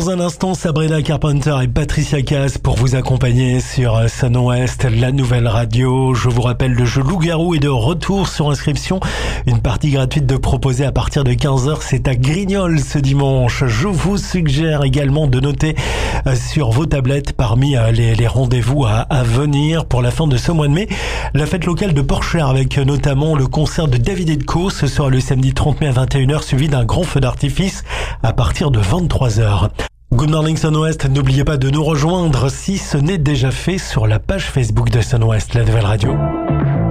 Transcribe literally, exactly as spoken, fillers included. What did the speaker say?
Dans un instant, Sabrina Carpenter et Patricia Cass pour vous accompagner sur Sun West, la nouvelle radio. Je vous rappelle, le jeu Loup-Garou est de retour sur inscription. Une partie gratuite de proposer à partir de quinze heures. C'est à Grignols ce dimanche. Je vous suggère également de noter sur vos tablettes parmi les, les rendez-vous à, à venir pour la fin de ce mois de mai. La fête locale de Porcher avec notamment le concert de David et Co. Ce sera le samedi trente mai à vingt et une heures, suivi d'un grand feu d'artifice à partir de vingt-trois heures. Good morning Sun West, n'oubliez pas de nous rejoindre si ce n'est déjà fait sur la page Facebook de Sun West, la nouvelle radio.